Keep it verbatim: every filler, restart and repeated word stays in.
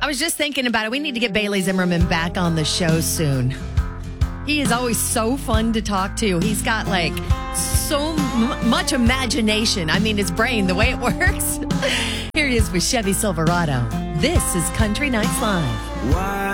I was just thinking about it. We need to get Bailey Zimmerman back on the show soon. He is always so fun to talk to. He's got like so m- much imagination. I mean, his brain, the way it works. Here he is with Chevy Silverado. This is Country Nights Live. Why?